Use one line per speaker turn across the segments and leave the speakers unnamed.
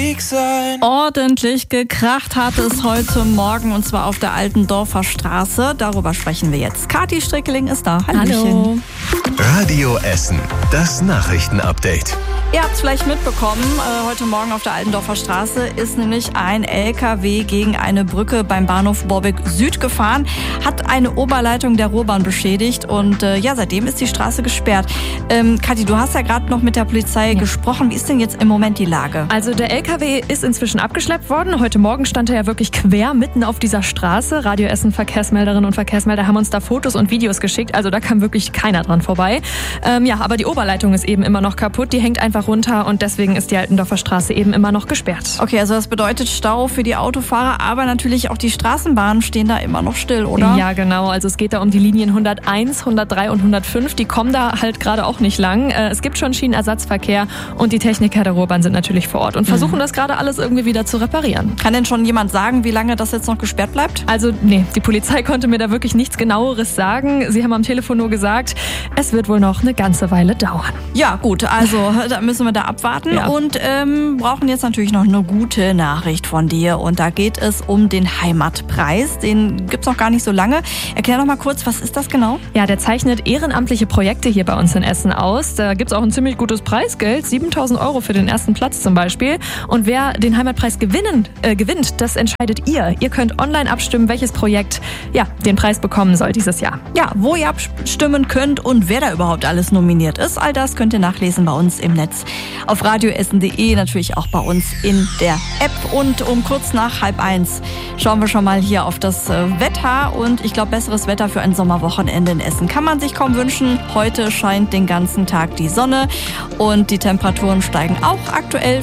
unterwegs sein.
Ordentlich gekracht hat es heute Morgen und zwar auf der Altendorfer Straße. Darüber sprechen wir jetzt. Kathi Strickeling ist da.
Hallo.
Radio Essen, das Nachrichtenupdate.
Ihr habt es vielleicht mitbekommen, heute Morgen auf der Altendorfer Straße ist nämlich ein LKW gegen eine Brücke beim Bahnhof Borbeck Süd gefahren, hat eine Oberleitung der Ruhrbahn beschädigt und seitdem ist die Straße gesperrt. Kathi, du hast ja gerade noch mit der Polizei gesprochen. Wie ist denn jetzt im Moment die Lage?
Also der LKW ist inzwischen abgeschleppt worden. Heute Morgen stand er ja wirklich quer mitten auf dieser Straße. Radio Essen Verkehrsmelderinnen und Verkehrsmelder haben uns da Fotos und Videos geschickt. Also da kam wirklich keiner dran vorbei. Aber die Oberleitung ist eben immer noch kaputt. Die hängt einfach runter und deswegen ist die Altendorfer Straße eben immer noch gesperrt.
Okay, also das bedeutet Stau für die Autofahrer, aber natürlich auch die Straßenbahnen stehen da immer noch still, oder?
Ja, genau. Also es geht da um die Linien 101, 103 und 105. Die kommen da halt gerade auch nicht lang. Es gibt schon Schienenersatzverkehr und die Techniker der Ruhrbahn sind natürlich vor Ort und versuchen das gerade alles irgendwie wieder zu reparieren.
Kann denn schon jemand sagen, wie lange das jetzt noch gesperrt bleibt?
Also nee, die Polizei konnte mir da wirklich nichts Genaueres sagen. Sie haben am Telefon nur gesagt, es wird wohl noch eine ganze Weile dauern.
Ja gut, also da müssen wir da abwarten und brauchen jetzt natürlich noch eine gute Nachricht von dir und da geht es um den Heimatpreis. Den gibt's noch gar nicht so lange. Erklär noch mal kurz, was ist das genau?
Ja, der zeichnet ehrenamtliche Projekte hier bei uns in Essen aus. Da gibt's auch ein ziemlich gutes Preisgeld, 7.000 € für den ersten Platz zum Beispiel. Und wer den Heimatpreis gewinnt, das entscheidet ihr. Ihr könnt online abstimmen, welches Projekt den Preis bekommen soll dieses Jahr.
Ja, wo ihr abstimmen könnt und wer da überhaupt alles nominiert ist, all das könnt ihr nachlesen bei uns im Netz. Auf radioessen.de, natürlich auch bei uns in der App. Und um kurz nach 12:30 schauen wir schon mal hier auf das Wetter. Und ich glaube, besseres Wetter für ein Sommerwochenende in Essen kann man sich kaum wünschen. Heute scheint den ganzen Tag die Sonne und die Temperaturen steigen auch aktuell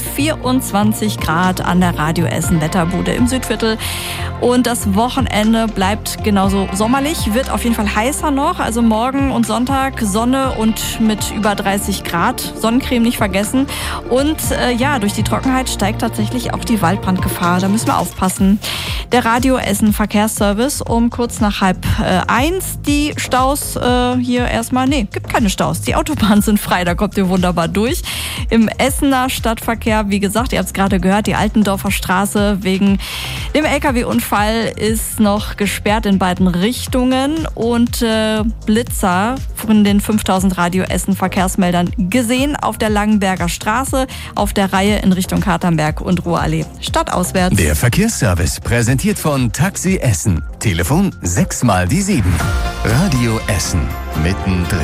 24 Grad an der Radio Essen Wetterbude im Südviertel. Und das Wochenende bleibt genauso sommerlich, wird auf jeden Fall heißer noch. Also morgen und Sonntag Sonne und mit über 30 Grad. Sonnencreme nicht vergessen. Und durch die Trockenheit steigt tatsächlich auch die Waldbrandgefahr. Da müssen wir aufpassen. Der Radio Essen Verkehrsservice um kurz nach 12:30. Die Staus hier erstmal, gibt keine Staus. Die Autobahnen sind frei, da kommt ihr wunderbar durch. Im Essener Stadtverkehr, wie gesagt, ihr habt es gerade gehört, die Altendorfer Straße wegen dem LKW-Unfall ist noch gesperrt in beiden Richtungen und Blitzer von den 5000 Radio Essen Verkehrsmeldern gesehen auf der Langenberger Straße, auf der Reihe in Richtung Katernberg und Ruhrallee. Stadtauswärts.
Der Verkehrsservice präsentiert von Taxi Essen. Telefon 6x7. Radio Essen. Mittendrin.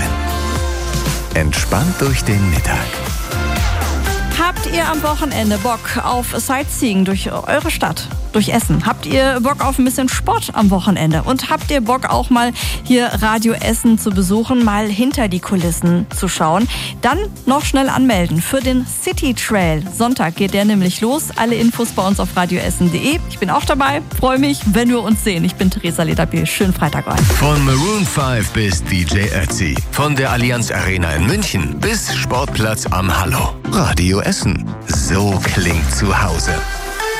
Entspannt durch den Mittag.
Habt ihr am Wochenende Bock auf Sightseeing durch eure Stadt, durch Essen? Habt ihr Bock auf ein bisschen Sport am Wochenende? Und habt ihr Bock auch mal hier Radio Essen zu besuchen, mal hinter die Kulissen zu schauen? Dann noch schnell anmelden für den City Trail. Sonntag geht der nämlich los. Alle Infos bei uns auf radioessen.de. Ich bin auch dabei. Freue mich, wenn wir uns sehen. Ich bin Theresa Lederbiel. Schönen Freitag euch.
Von Maroon 5 bis DJ Ötzi. Von der Allianz Arena in München bis Sportplatz am Hallo. Radio Essen. So klingt zu Hause.